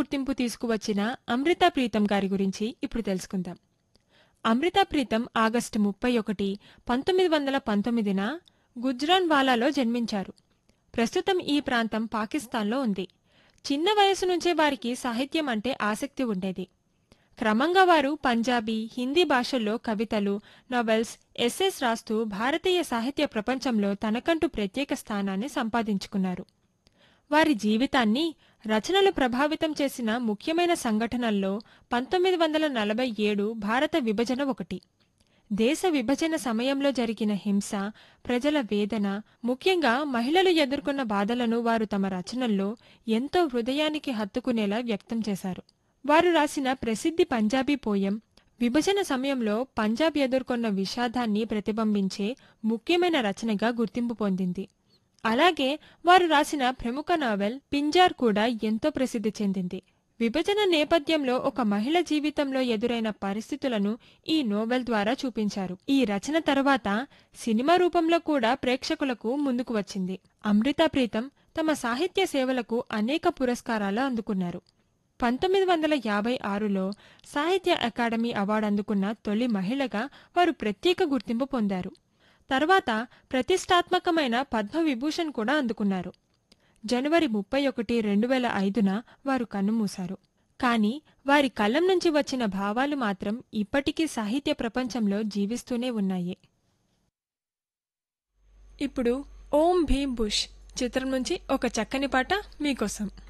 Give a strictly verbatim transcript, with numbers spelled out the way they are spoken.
గుర్తింపు తీసుకువచ్చిన అమృతా ప్రీతం గారి గురించి ఇప్పుడు తెలుసుకుందాం. అమృతా ప్రీతం ఆగస్టు ముప్పై ఒకటి పంతొమ్మిది వందల పంతొమ్మిదిన గుజ్రాన్వాలాలో జన్మించారు. ప్రస్తుతం ఈ ప్రాంతం పాకిస్తాన్లో ఉంది. చిన్న వయసు నుంచే వారికి సాహిత్యం అంటే ఆసక్తి ఉండేది. క్రమంగా వారు పంజాబీ, హిందీ భాషల్లో కవితలు, నవెల్స్, ఎస్సేస్ రాస్తూ భారతీయ సాహిత్య ప్రపంచంలో తనకంటూ ప్రత్యేక స్థానాన్ని సంపాదించుకున్నారు. వారి జీవితాన్ని, రచనలు ప్రభావితం చేసిన ముఖ్యమైన సంఘటనల్లో పంతొమ్మిది వందల నలభై ఏడు భారత విభజన ఒకటి. దేశ విభజన సమయంలో జరిగిన హింస, ప్రజల వేదన, ముఖ్యంగా మహిళలు ఎదుర్కొన్న బాధలను వారు తమ రచనల్లో ఎంతో హృదయానికి హత్తుకునేలా వ్యక్తం చేశారు. వారు రాసిన ప్రసిద్ధి పంజాబీ పోయం విభజన సమయంలో పంజాబ్ ఎదుర్కొన్న విషాదాన్ని ప్రతిబింబించే ముఖ్యమైన రచనగా గుర్తింపు పొందింది. అలాగే వారు రాసిన ప్రముఖ నావెల్ పింజార్ కూడా ఎంతో ప్రసిద్ధి చెందింది. విభజన నేపథ్యంలో ఒక మహిళ జీవితంలో ఎదురైన పరిస్థితులను ఈ నోవెల్ ద్వారా చూపించారు. ఈ రచన తర్వాత సినిమా రూపంలో కూడా ప్రేక్షకులకు ముందుకు వచ్చింది. అమృతా ప్రీతం తమ సాహిత్య సేవలకు అనేక పురస్కారాలు అందుకున్నారు. పంతొమ్మిది వందల యాభై ఆరులో సాహిత్య అకాడమీ అవార్డు అందుకున్న తొలి మహిళగా వారు ప్రత్యేక గుర్తింపు పొందారు. తర్వాత ప్రతిష్టాత్మకమైన పద్మవిభూషణ్ కూడా అందుకున్నారు. జనవరి ముప్పై ఒకటి రెండు వేల ఐదున వారు కన్నుమూశారు. కానీ వారి కలం నుంచి వచ్చిన భావాలు మాత్రం ఇప్పటికీ సాహిత్య ప్రపంచంలో జీవిస్తూనే ఉన్నాయి. ఇప్పుడు ఓం భీమ్ బుష్ చిత్రం నుంచి ఒక చక్కని పాట మీకోసం.